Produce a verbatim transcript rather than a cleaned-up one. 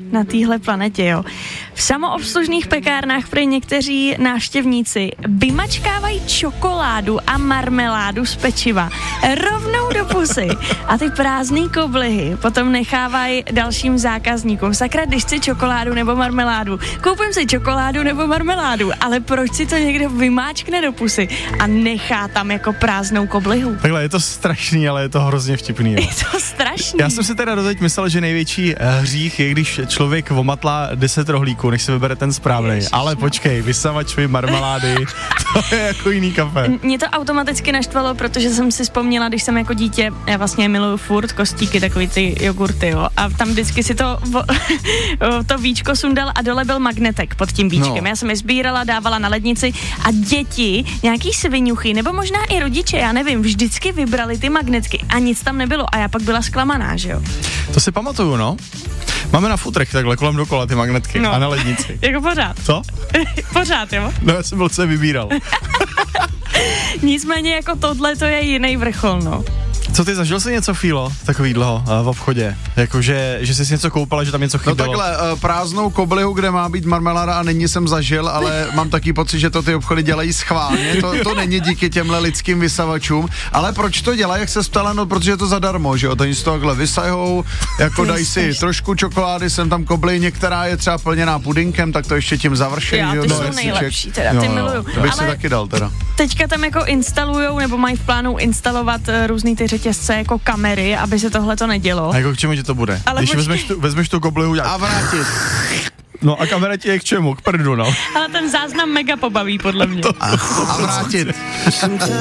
na téhle planetě, jo. V samoobslužných pekárnách prý někteří návštěvníci vymačkávají čokoládu a marmeládu z pečiva rovnou do pusy a ty prázdný koblihy potom nechávají dalším zákazníkům. Sakra, když chci čokoládu nebo marmeládu, koupím si čokoládu nebo marmeládu, ale proč si to někdo vymáčkne do pusy a nechá tam jako prázdnou koblihu? Takhle, je to strašný, ale je to hrozně vtipný. Jo. Je to strašný. Já jsem si teda doteď myslel, že největší hřích je, když člověk omatlá deset rohlíků, než si vybere ten správný. Ježiš, ale no. Počkej, vysavačovi marmelády, to je jako jiný kafe. Mě to automaticky naštvalo, protože jsem si vzpomněla, když jsem jako dítě, já vlastně miluju furt kostíky, takový ty jogurty, jo, a tam vždycky si to to víčko sundal a dole byl magnetek pod tím víčkem. No. Já jsem je sbírala, dávala na lednici a děti, nějaký sviňuchy, nebo možná i rodiče, já nevím, vždycky vybrali ty magnetky a nic tam nebylo a já pak byla zklamaná, že jo. To si pamatuju, no. Máme na futrech takhle kolem dokola ty magnetky no. A na lednici. Jako pořád. Co? Pořád, jo? No, já jsem byl se vybíral. Nicméně jako tohle to je jiný vrchol, no. Co ty, zažil jsi něco, Fílo, takovýhleho uh, v obchodě? Jakože, že jsi něco koupila, že tam něco chybělo? No takhle, uh, prázdnou koblihu, kde má být marmeláda a není, jsem zažil, ale mám taky pocit, že to ty obchody dělají schválně, to, to není díky těmhle lidským vysavačům, ale proč to dělají, jak se ptala, no protože je to zadarmo, že jo, oni z toho takhle vysajou, jako dají si trošku čokolády, jsem tam kobli, některá je třeba plněná pudinkem, tak to ještě tím završení. Já, ty no, jsou nejlepší, teda, ty jo, miluju. To bych ale si taky dal teda. Teďka tam jako instalujou, nebo mají v plánu instalovat uh, různý ty řetězce jako kamery, aby se tohle to nedělo. A jako k čemu ti to bude? Ale když vezmeš tu, vezmeš tu koblihu jak... A vrátit. No a kamera ti je k čemu? K prdu, no. Ale ten záznam mega pobaví, podle mě. A, a vrátit.